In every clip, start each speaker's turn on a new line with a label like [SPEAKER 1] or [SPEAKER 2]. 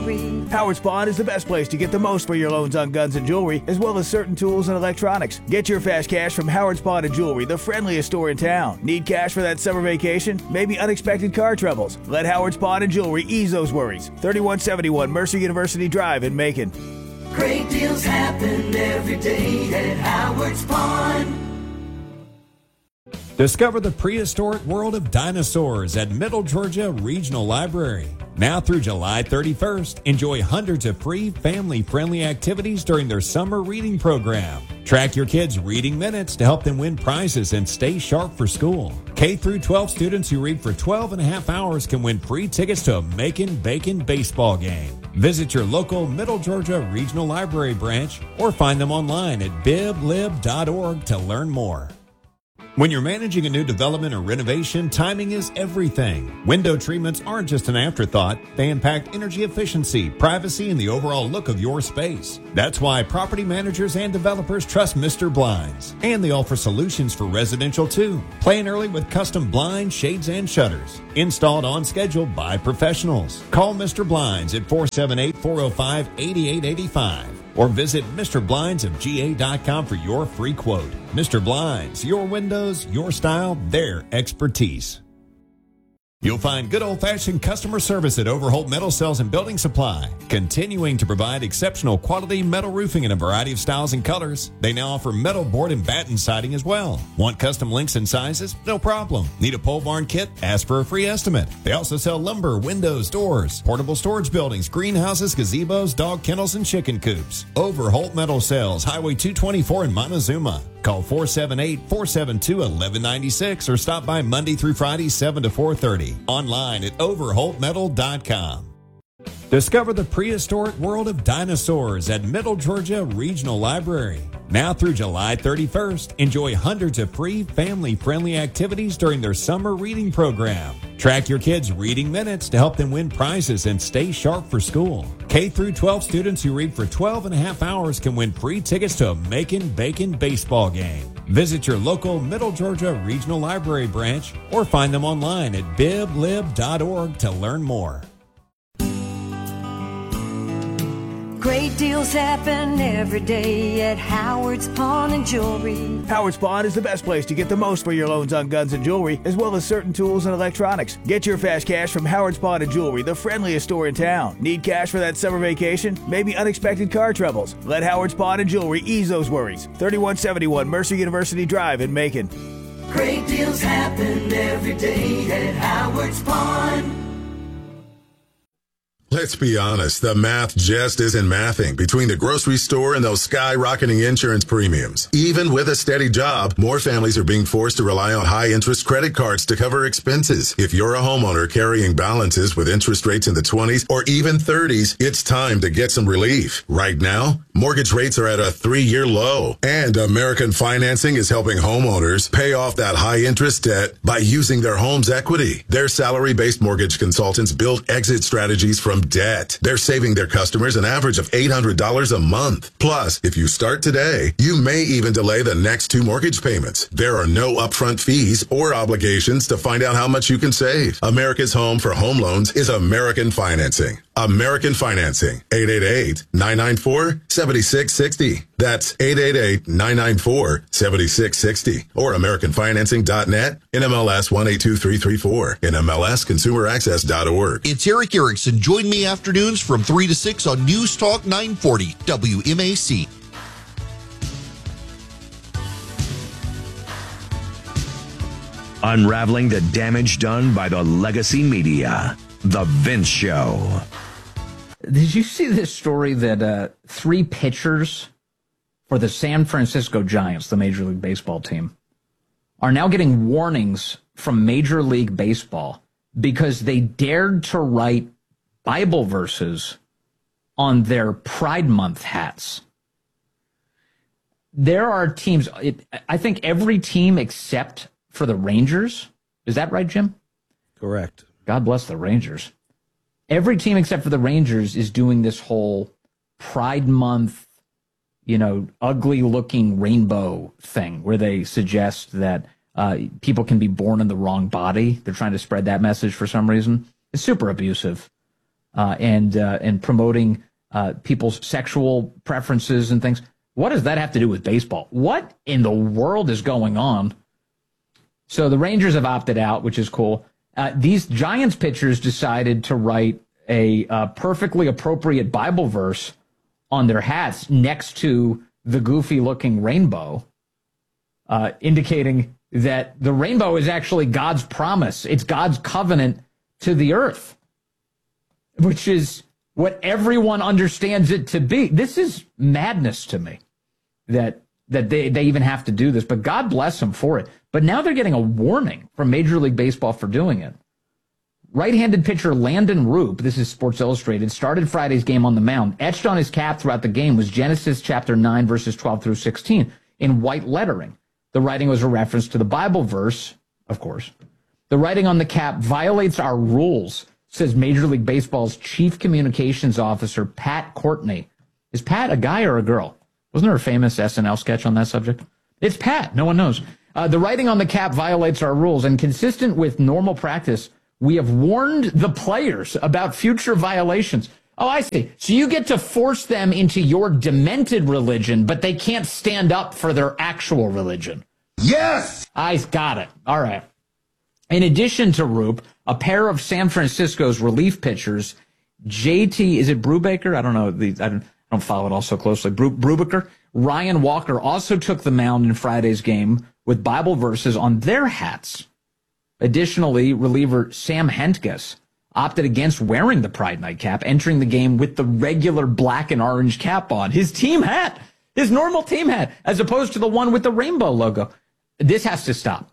[SPEAKER 1] Jewelry.
[SPEAKER 2] Howard Spawn is the best place to get the most for your loans on guns and jewelry, as well as certain tools and electronics. Get your fast cash from Howard Spawn and Jewelry, the friendliest store in town. Need cash for that summer vacation? Maybe unexpected car troubles? Let Howard Spawn and Jewelry ease those worries. 3171 Mercer University Drive in Macon.
[SPEAKER 3] Great deals happen every day at Howard Spawn.
[SPEAKER 4] Discover the prehistoric world of dinosaurs at Middle Georgia Regional Library. Now through July 31st, enjoy hundreds of free family-friendly activities during their summer reading program. Track your kids' reading minutes to help them win prizes and stay sharp for school. K through 12 students who read for 12 and a half hours can win free tickets to a Macon Bacon baseball game. Visit your local Middle Georgia Regional Library branch or find them online at biblib.org to learn more. When you're managing a new development or renovation, timing is everything. Window treatments aren't just an afterthought. They impact energy efficiency, privacy, and the overall look of your space. That's why property managers and developers trust Mr. Blinds. And they offer solutions for residential too. Plan early with custom blinds, shades, and shutters. Installed on schedule by professionals. Call Mr. Blinds at 478-405-8885. Or visit MrBlindsofGA.com for your free quote. Mr. Blinds, your windows, your style, their expertise. You'll find good old-fashioned customer service at Overholt Metal Sales and Building Supply, continuing to provide exceptional quality metal roofing in a variety of styles and colors. They now offer metal board and batten siding as well. Want custom lengths and sizes? No problem. Need a pole barn kit? Ask for a free estimate. They also sell lumber, windows, doors, portable storage buildings, greenhouses, gazebos, dog kennels, and chicken coops. Overholt Metal Sales, Highway 224 in Montezuma. Call 478-472-1196 or stop by Monday through Friday, 7 to 4:30. Online at overholtmetal.com. Discover the prehistoric world of dinosaurs at Middle Georgia Regional Library. Now through July 31st, enjoy hundreds of free family-friendly activities during their summer reading program. Track your kids' reading minutes to help them win prizes and stay sharp for school. K through 12 students who read for 12 and a half hours can win free tickets to a Macon Bacon baseball game. Visit your local Middle Georgia Regional Library branch or find them online at biblib.org to learn more.
[SPEAKER 1] Great deals happen every day at Howard Spawn and Jewelry.
[SPEAKER 2] Howard Spawn is the best place to get the most for your loans on guns and jewelry, as well as certain tools and electronics. Get your fast cash from Howard Spawn and Jewelry, the friendliest store in town. Need cash for that summer vacation? Maybe unexpected car troubles? Let Howard Spawn and Jewelry ease those worries. 3171 Mercer University Drive in Macon.
[SPEAKER 3] Great deals happen every day at Howard Spawn.
[SPEAKER 5] Let's be honest, the math just isn't mathing between the grocery store and those skyrocketing insurance premiums. Even with a steady job, more families are being forced to rely on high-interest credit cards to cover expenses. If you're a homeowner carrying balances with interest rates in the 20s or even 30s, it's time to get some relief. Right now, mortgage rates are at a 3-year low, and American Financing is helping homeowners pay off that high-interest debt by using their home's equity. Their salary-based mortgage consultants build exit strategies from debt. They're saving their customers an average of $800 a month. Plus, if you start today, you may even delay the next 2 mortgage payments. There are no upfront fees or obligations to find out how much you can save. America's home for home loans is American Financing. American Financing, 888-994-7660. That's 888-994-7660. Or AmericanFinancing.net, NMLS 182334, NMLSConsumerAccess.org.
[SPEAKER 6] It's Eric Erickson. Join me afternoons from 3 to 6 on News Talk 940 WMAC.
[SPEAKER 7] Unraveling the damage done by the legacy media. The Vince Show.
[SPEAKER 8] Did you see this story that 3 pitchers for the San Francisco Giants, the Major League Baseball team, are now getting warnings from Major League Baseball because they dared to write Bible verses on their Pride Month hats? There are teams, I think every team except for the Rangers. Is that right, Jim?
[SPEAKER 9] Correct.
[SPEAKER 8] God bless the Rangers. Every team except for the Rangers is doing this whole Pride Month, ugly-looking rainbow thing where they suggest that people can be born in the wrong body. They're trying to spread that message for some reason. It's super abusive. and promoting people's sexual preferences and things. What does that have to do with baseball? What in the world is going on? So the Rangers have opted out, which is cool. These Giants pitchers decided to write a perfectly appropriate Bible verse on their hats next to the goofy-looking rainbow, indicating that the rainbow is actually God's promise. It's God's covenant to the earth, which is what everyone understands it to be. This is madness to me that they even have to do this, but God bless them for it. But now they're getting a warning from Major League Baseball for doing it. Right-handed pitcher Landon Roop, this is Sports Illustrated, started Friday's game on the mound. Etched on his cap throughout the game was Genesis chapter 9, verses 12 through 16 in white lettering. The writing was a reference to the Bible verse, of course. The writing on the cap violates our rules, says Major League Baseball's chief communications officer, Pat Courtney. Is Pat a guy or a girl? Wasn't there a famous SNL sketch on that subject? It's Pat. No one knows. The writing on the cap violates our rules, and consistent with normal practice, we have warned the players about future violations. Oh, I see. So you get to force them into your demented religion, but they can't stand up for their actual religion.
[SPEAKER 6] Yes!
[SPEAKER 8] I got it. All right. In addition to Roop, a pair of San Francisco's relief pitchers, JT, is it Brubaker? I don't know. I don't follow it all so closely. Brubaker, Ryan Walker also took the mound in Friday's game with Bible verses on their hats. Additionally, reliever Sam Hentges opted against wearing the Pride nightcap, entering the game with the regular black and orange cap on, his team hat, his normal team hat, as opposed to the one with the rainbow logo. This has to stop.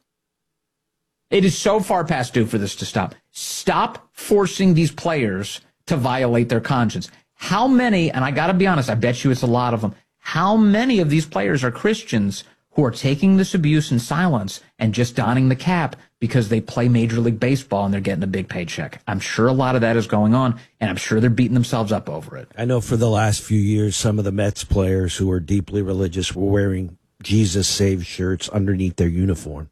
[SPEAKER 8] It is so far past due for this to stop. Stop forcing these players to violate their conscience. How many, and I got to be honest, I bet you it's a lot of them, how many of these players are Christians who are taking this abuse in silence and just donning the cap because they play Major League Baseball and they're getting a big paycheck? I'm sure a lot of that is going on, and I'm sure they're beating themselves up over it.
[SPEAKER 9] I know for the last few years, some of the Mets players who are deeply religious were wearing Jesus Saves shirts underneath their uniform.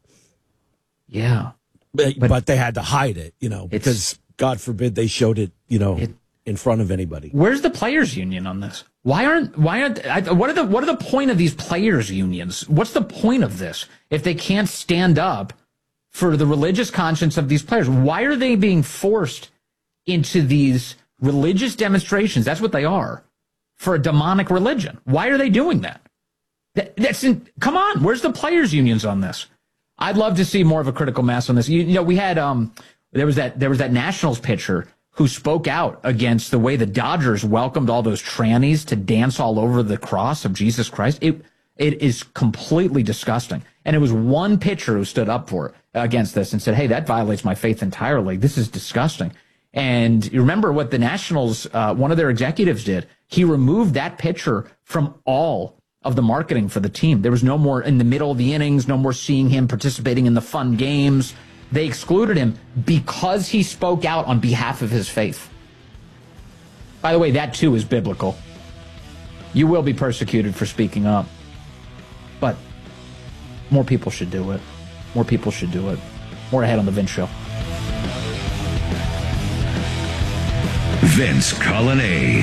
[SPEAKER 8] Yeah.
[SPEAKER 9] But they had to hide it, because God forbid they showed it, in front of anybody.
[SPEAKER 8] Where's the players union on this? What are the point of these players unions? What's the point of this if they can't stand up for the religious conscience of these players? Why are they being forced into these religious demonstrations? That's what they are, for a demonic religion. Why are they doing that? Come on, where's the players unions on this? I'd love to see more of a critical mass on this. We had there was that Nationals pitcher who spoke out against the way the Dodgers welcomed all those trannies to dance all over the cross of Jesus Christ. It is completely disgusting. And it was one pitcher who stood up for it against this and said, hey, that violates my faith entirely. This is disgusting. And you remember what the Nationals, one of their executives did? He removed that pitcher from all of the marketing for the team. There was no more in the middle of the innings, no more seeing him participating in the fun games. They excluded him because he spoke out on behalf of his faith. By the way, that too is biblical. You will be persecuted for speaking up. But more people should do it. More people should do it. More ahead on The Vince Show.
[SPEAKER 7] Vince Colonnade.